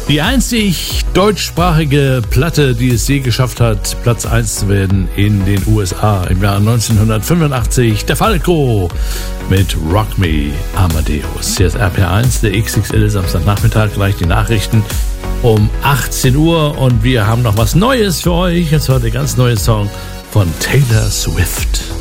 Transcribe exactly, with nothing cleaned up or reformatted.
Die einzig deutschsprachige Platte, die es je geschafft hat, Platz eins zu werden in den U S A im Jahr neunzehnhundertfünfundachtzig. Der Falco mit Rock Me Amadeus. Hier ist R P R eins, der X X L Samstagnachmittag, gleich die Nachrichten um achtzehn Uhr und wir haben noch was Neues für euch. Jetzt heute ein ganz neues Song von Taylor Swift.